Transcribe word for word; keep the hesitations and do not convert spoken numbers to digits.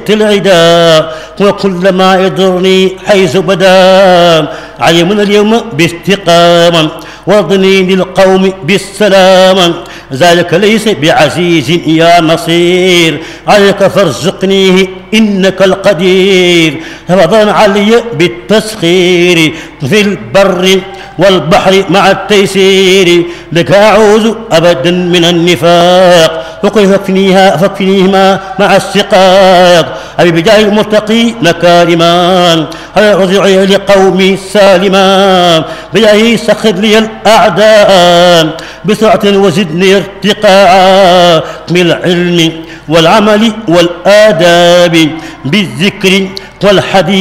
العدا وكل ما يضرني حيث بدا علمنا اليوم باستقامة وارضني للقوم بالسلام ذلك ليس بعزيز يا نصير عليك فارزقنيه إنك القدير رضا علي بالتسخير في البر والبحر مع التيسير لك أعوذ أبدا من النفاق وقل فاكفنيها فاكفنيهما مع السقاق أبي بجاه المتقي مكارما أرجعي لقومي سالما بجاه سخر لي الأعداء بسرعة وزدني ارتقاء بالعلم والعمل والآداب بالذكر والحديث